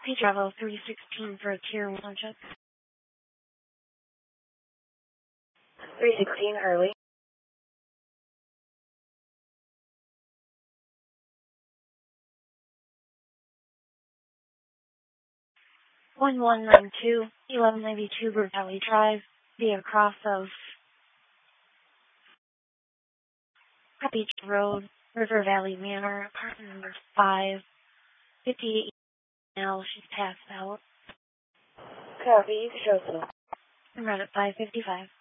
Hey, Travel 316 for a Tier 1 check. 316 early. 1192, 1192 River Valley Drive, via cross of Beach Road, River Valley Manor, apartment number 558. Now she's passed out. Copy, show so. I'm right at 555.